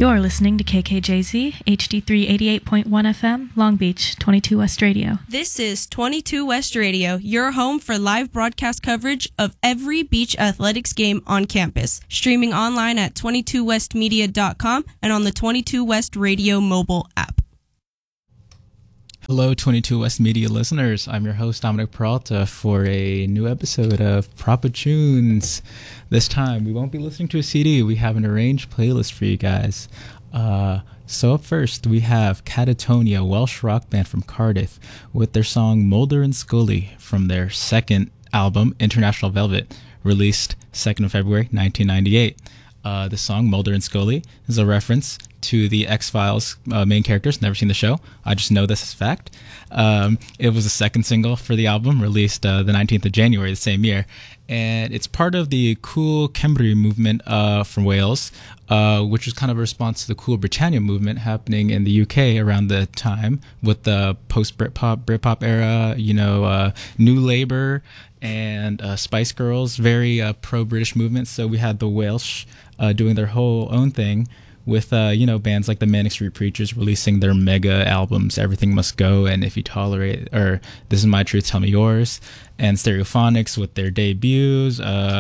You're listening to KKJZ, HD3 88.1 FM, Long Beach, 22 West Radio. This is 22 West Radio, your home for live broadcast coverage of every beach athletics game on campus. Streaming online at 22westmedia.com and on the 22 West Radio mobile app. Hello, 22 West Media listeners. I'm your host, Dominic Peralta, for a new episode of Proper Tunes. This time, we won't be listening to a CD. We have an arranged playlist for you guys. So up first, we have Catatonia, a Welsh rock band from Cardiff, with their song Mulder and Scully from their second album, International Velvet, released 2nd of February, 1998. The song Mulder and Scully is a reference to the X-Files main characters. Never seen the show. I just know this as fact. It was the second single for the album, released the 19th of January the same year. And it's part of the Cool Cymru movement from Wales, which was kind of a response to the Cool Britannia movement happening in the UK around the time with the post-Britpop era, New Labour and Spice Girls, very pro-British movement. So we had the Welsh doing their whole own thing with, bands like the Manic Street Preachers releasing their mega albums, Everything Must Go and If You Tolerate, or This Is My Truth, Tell Me Yours, and Stereophonics with their debuts,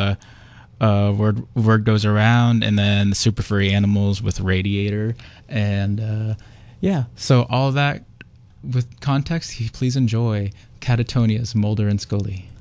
Word Goes Around, and then the Super Furry Animals with Radiator. And, so all of that with context, please enjoy Catatonia's Mulder and Scully.